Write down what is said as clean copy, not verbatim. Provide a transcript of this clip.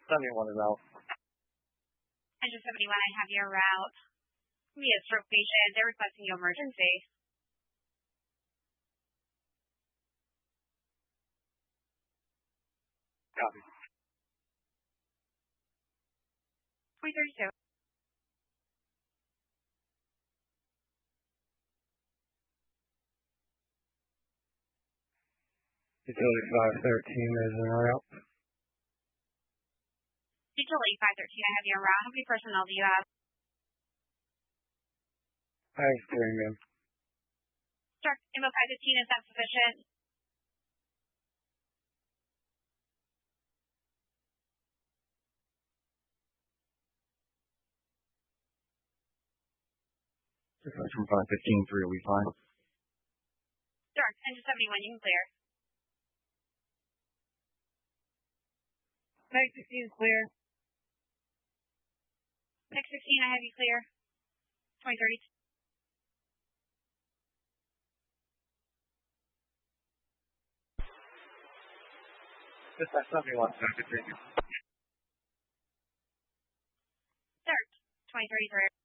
71 is out. Engine 71, I have your route. We have stroke patient. They're requesting your emergency. Copy. 2032. Utility 513 is en route. Utility 513, I have your route. How many personnel do you have? I have 3 men. Sure. Info 515, is that sufficient? From 515, 3 will be fine. Sure. Engine 71, you can clear. Mike 16 is clear. Next 16, I have you clear. 2030. Dispatch 71, continue. Sir, 2033.